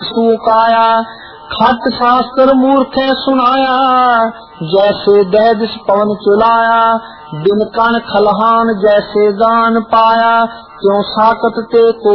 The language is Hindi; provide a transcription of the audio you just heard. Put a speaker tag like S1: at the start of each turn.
S1: सूकाया। खट शास्त्र मूर्खे सुनाया, जैसे दैदिस पवन चुलाया। दिन कण खलहान जैसे दान पाया, क्यों साकत ते को